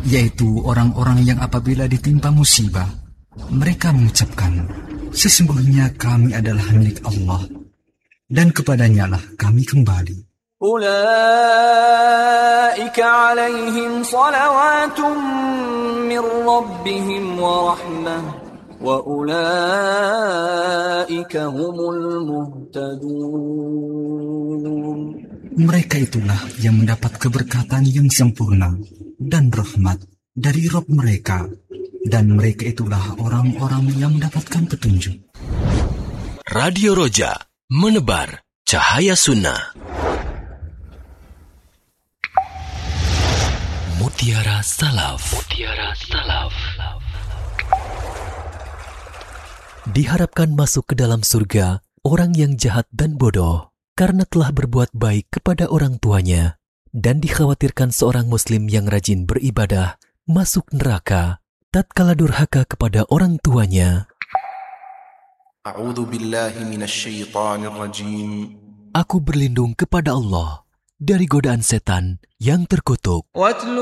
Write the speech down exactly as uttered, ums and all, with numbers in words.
yaitu orang-orang yang apabila ditimpa musibah, mereka mengucapkan, sesungguhnya kami adalah milik Allah, dan kepadanya lah kami kembali. Ulaika alaihim salawatun min rabbihim wa rahmah, wa ulaika humul muhtadun. Mereka itulah yang mendapat keberkatan yang sempurna dan rahmat dari Rabb mereka, dan mereka itulah orang-orang yang mendapatkan petunjuk. Radio Roja, menebar cahaya sunnah. Mutiara Salaf. Mutiara Salaf. Diharapkan masuk ke dalam surga orang yang jahat dan bodoh karena telah berbuat baik kepada orang tuanya, dan dikhawatirkan seorang muslim yang rajin beribadah masuk neraka tatkala durhaka kepada orang tuanya. A'udzu billahi minasy syaithanir rajim. Aku berlindung kepada Allah dari godaan setan yang terkutuk.